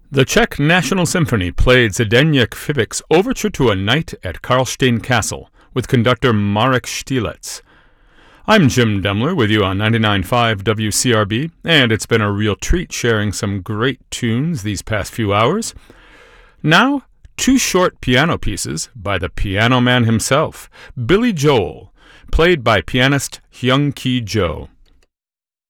The Czech National Symphony played Zdeněk Fibik's Overture to a Night at Karlstein Castle with conductor Marek Stieletz. I'm Jim Demler with you on 99.5 WCRB, and it's been a real treat sharing some great tunes these past few hours. Now, two short piano pieces by the piano man himself, Billy Joel, played by pianist Hyung Ki Jo.